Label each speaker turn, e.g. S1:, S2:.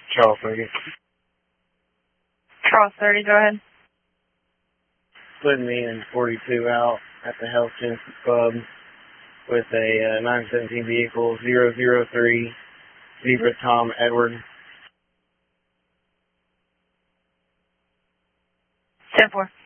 S1: Charles 30.
S2: Charles 30, go ahead.
S1: Putting me in 42 out at the Health Genesis Club with a 917 vehicle, 003, Zebra Tom Edward.
S2: 10-4.